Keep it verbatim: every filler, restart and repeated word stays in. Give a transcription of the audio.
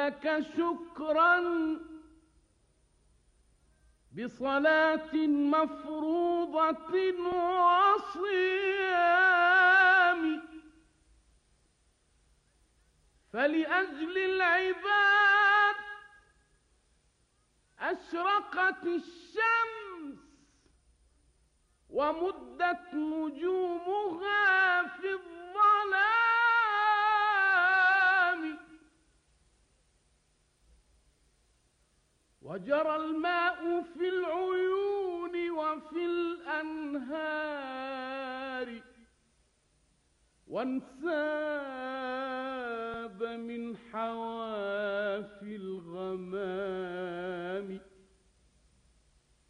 لك شكرا بصلاة مفروضة وصيام، فلأجل العباد أشرقت الشمس ومدت نجومها في الظلام، وجرى الماء في العيون وفي الأنهار، وانساب من حوافي الغمام.